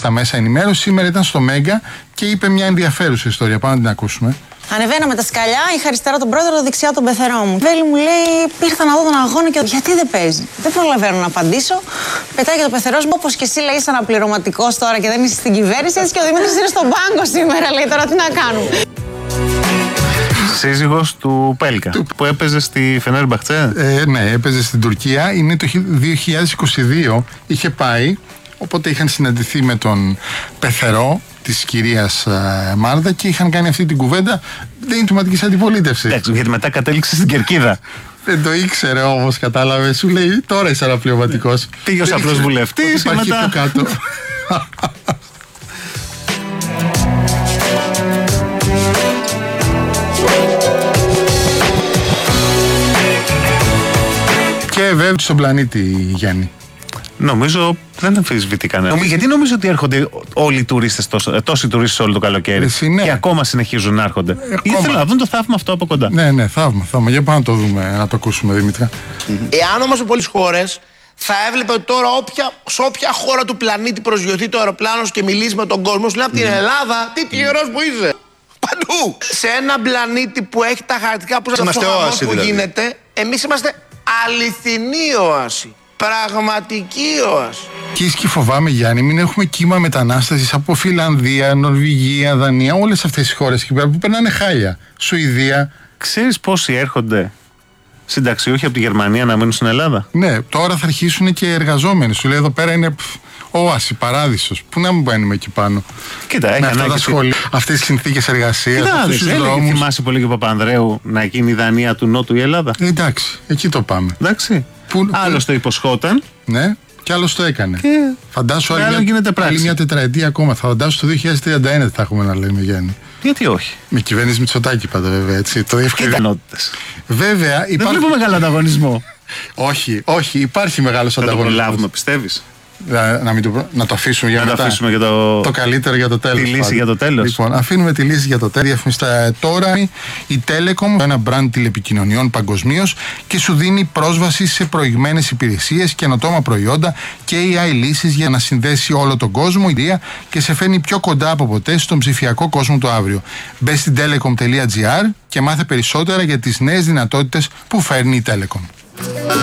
στα μέσα ενημέρωση. Σήμερα ήταν στο Μέγκα και είπε μια ενδιαφέρουσα ιστορία. Πάμε να την ακούσουμε. Ανεβαίναμε τα σκαλιά, είχα αριστερά τον πρόεδρο, δεξιά τον πεθερό μου. Βέλη μου λέει: ήρθα να δω τον αγώνα και γιατί δεν παίζει. Δεν προλαβαίνω να απαντήσω. Πετάει και το πεθερό μου, όπως και εσύ λέει, είσαι αναπληρωματικό τώρα και δεν είσαι στην κυβέρνηση. Έτσι και ο Δημήτρης είναι στον πάγκο σήμερα, λέει τώρα τι να κάνουμε. Σύζυγος του Πέλκα, που έπαιζε στη Φενέρμπαχτσε. Ναι, έπαιζε στην Τουρκία. Είναι το 2022. Είχε πάει, οπότε είχαν συναντηθεί με τον πεθερό της κυρίας Μάρδα και είχαν κάνει αυτή την κουβέντα. Δεν είναι τοματικής αντιπολίτευσης. Εντάξει, γιατί μετά κατέληξε στην Κερκίδα. Δεν το ήξερε όμως, κατάλαβε. Σου λέει τώρα είσαι αναπληρωματικός. Πήγε ως απλός βουλευτής και μετά. Πιο κάτω. Και βέβαια στον πλανήτη, Γιάννη. Νομίζω δεν αμφισβητεί κανένα. Γιατί νομίζω ότι έρχονται όλοι οι τουρίστες, τόσοι τουρίστες όλο το καλοκαίρι. Ναι. Και ακόμα συνεχίζουν να έρχονται. Ήθελα να δουν το θαύμα αυτό από κοντά. Ναι, θαύμα. Για πάμε να το δούμε, να το ακούσουμε, Δημήτρη. Εάν όμως σε πολλές χώρες θα έβλεπε ότι τώρα σε όποια χώρα του πλανήτη προσγειωθεί το αεροπλάνο και μιλήσει με τον κόσμο, σου λέει από την Ελλάδα, τι τυχερός που είσαι. Παντού. Σε έναν πλανήτη που έχει τα χαρακτηριστικά που είμαστε όαση, δηλαδή. Γίνεται, εμείς είμαστε αληθινή όαση. Πραγματική όαση. Και φοβάμαι, Γιάννη, μην έχουμε κύμα μετανάστασης από Φιλανδία, Νορβηγία, Δανία, όλες αυτές τις χώρες εκεί πέρα που περνάνε χάλια. Σουηδία. Ξέρεις πόσοι έρχονται συνταξιούχοι από τη Γερμανία να μείνουν στην Ελλάδα? Ναι, τώρα θα αρχίσουν και εργαζόμενοι. Σου λέει εδώ πέρα είναι όαση, παράδεισος. Πού να μην μπαίνουμε εκεί πάνω. Κοίτα, με αυτά τα σχολεία, αυτές τις συνθήκες εργασίας, αυτούς τους δρόμους. Θυμάσαι πολύ και ο Παπανδρέου να γίνει η Δανία του Νότου η Ελλάδα. Εντάξει, εκεί το πάμε. Εντάξει. Άλλος το υποσχόταν. Ναι, και άλλος το έκανε. Και φαντάσου άλλη μια τετραετία ακόμα. Θα φαντάσου το 2031 θα έχουμε να λέμε, Γιάννη. Γιατί όχι. Με κυβέρνηση Μητσοτάκη πάντα, βέβαια. Έτσι, το ικανότητες. Βέβαια. Δεν βλέπω μεγάλο ανταγωνισμό. όχι, υπάρχει μεγάλος ανταγωνισμός. Θα το προλάβουμε, πιστεύεις? Να το αφήσουμε για μετά. αφήσουμε για το καλύτερο για το τέλος. Τη λύση για το τέλος. Λοιπόν, αφήνουμε τη λύση για το τέλος. Τώρα η Telecom, ένα brand τηλεπικοινωνιών παγκοσμίως, και σου δίνει πρόσβαση σε προηγμένες υπηρεσίες, καινοτόμα προϊόντα και AI λύσεις για να συνδέσει όλο τον κόσμο και σε φέρνει πιο κοντά από ποτέ στον ψηφιακό κόσμο του αύριο. Μπες στην telecom.gr και μάθε περισσότερα για τις νέες δυνατότητες που φέρνει η Telecom.